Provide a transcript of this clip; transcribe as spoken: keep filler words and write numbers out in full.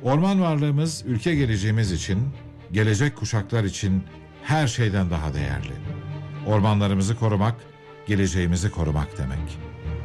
Orman varlığımız ülke geleceğimiz için, gelecek kuşaklar için her şeyden daha değerli. Ormanlarımızı korumak, geleceğimizi korumak demek.